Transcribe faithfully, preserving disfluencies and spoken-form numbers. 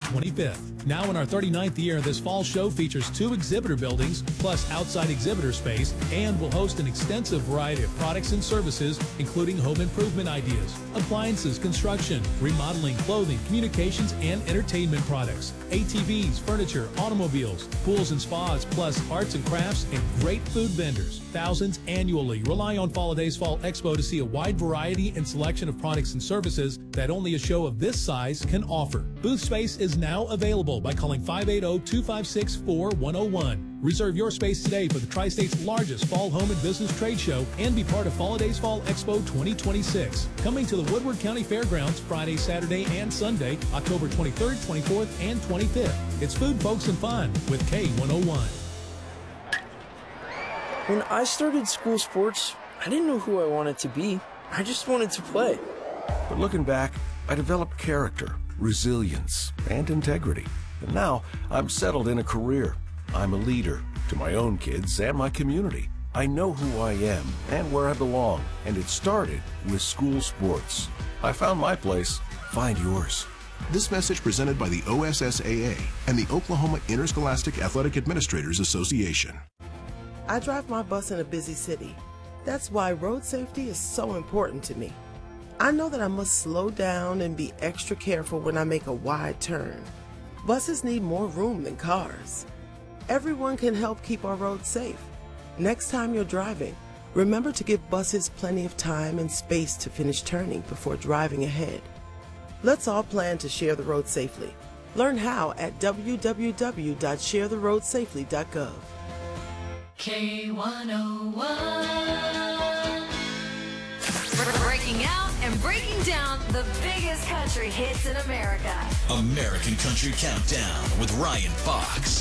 twenty-fifth. Now in our thirty-ninth year, this fall show features two exhibitor buildings plus outside exhibitor space and will host an extensive variety of products and services, including home improvement ideas, appliances, construction, remodeling, clothing, communications, and entertainment products, A T Vs, furniture, automobiles, pools and spas, plus arts and crafts, and great food vendors. Thousands annually rely on Falladays Fall Expo to see a wide variety and selection of products and services that only a show of this size can offer. Booth space is now available by calling five eight zero, two five six, four one zero one. Reserve your space today for the Tri-State's largest fall home and business trade show and be part of Falladays Fall Expo twenty twenty-six. Coming to the Woodward County Fairgrounds Friday, Saturday, and Sunday, October twenty-third, twenty-fourth, and twenty-fifth. It's food, folks, and fun with K one oh one. When I started school sports, I didn't know who I wanted to be. I just wanted to play. But looking back, I developed character, resilience, and integrity. And now I'm settled in a career. I'm a leader to my own kids and my community. I know who I am and where I belong, and it started with school sports. I found my place. Find yours. This message presented by the O S S A A and the Oklahoma Interscholastic Athletic Administrators Association. I drive my bus in a busy city. That's why road safety is so important to me. I know that I must slow down and be extra careful when I make a wide turn. Buses need more room than cars. Everyone can help keep our roads safe. Next time you're driving, remember to give buses plenty of time and space to finish turning before driving ahead. Let's all plan to share the road safely. Learn how at w w w dot share the road safely dot gov. K one oh one. Breaking out and breaking down the biggest country hits in America. American Country Countdown with Ryan Fox.